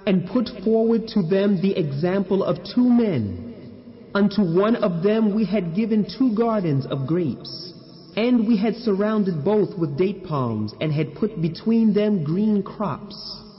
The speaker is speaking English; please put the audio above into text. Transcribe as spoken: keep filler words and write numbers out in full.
and put forward to them the example of two men. Unto one of them we had given two gardens of grapes, and we had surrounded both with date palms, and had put between them green crops.